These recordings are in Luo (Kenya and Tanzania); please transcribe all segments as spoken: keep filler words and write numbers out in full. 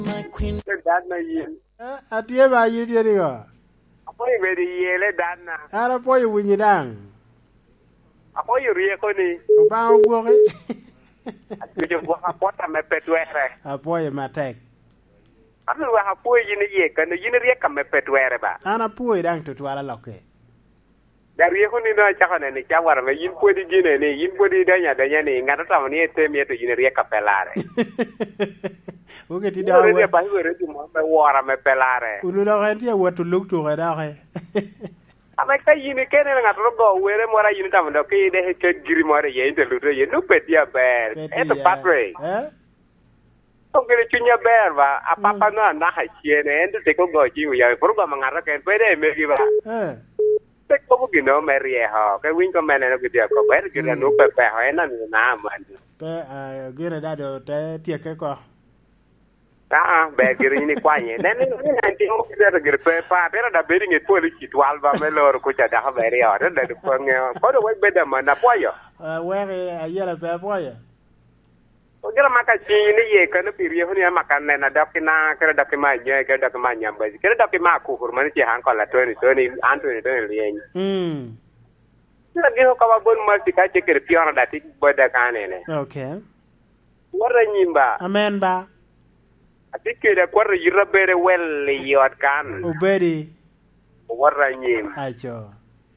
My queen. Dan na yin. Atie ba yin tie ni go. Apo i be di yele dan na. Ara po yu winyi dang. Apo i rie ko ni. O ba o go ke. Ku jo bo apo ta me petwere. Apo ye matek. Anu wa apo yin ye kan yin rie ka me petwere ba. Ana po dang to twala loke. Da rie ko ni no cha ko ne cha war me yin po di gine ni yin po di da nya da nya ni ngata ta ni te mi to yin rie ka pelare. O ke ti da wa. Rie ba ri di mo me wara me pelare. Unu la kan ti wa to luk to ga da ke. Ama ka yin ke ne ngata go were mo ra yin ta mo ke de ke giri mo re ye inte lu ye no petia ber. E to patre. Eh? Không cái chuyện nhà bé và à papa nó nó hay chia này em thì có gọi chiều giờ có có mà ngara cái bé đấy mấy cái ba thế có cái nó mẹ rie ha cái win có mẹ này nó cái điều có bé cái nó bé bé hỏi nó na mà Pe à cái này đã được te tiệc cái co. à bé cái này qua nhỉ nên nên nên thì không cái cái bé pa bé đã bé đi thôi thì twelve và mấy lor có chả đã bé rie đó là được con nghe có được bé đó mà na qua yo À we cái ya la pe po ya. Kira maka chini ye kana piri huni makan na dakina kira dakima nye kira dakima nyamba kira dakima ku hurmani chi han kola twenty twenty an twenty twenty yen Hmm. kira giho ka bon mal tika chekir piona dati boda kane ne Okay. warra nyimba Amen ba. atikira kwarra yirabere wel yot kan Ubedi. warra nyim Acho.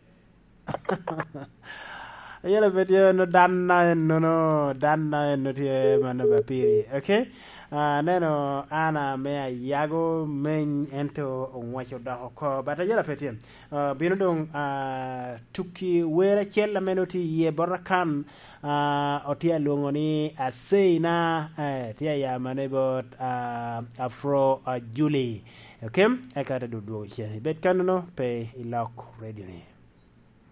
Ayala betia no danna no no danna no tie mano bapiri. Okay. Uh, neno ana mea yago men ento onwacho da ko bata yala petia. Uh, bino dong uh, tuki wera chela menoti ye borakan uh, otia luongoni aseina uh, tia ya manebot uh, afro uh, Julie. Okay. Ekata dudu che. Bet kanono pe ilok radio ni.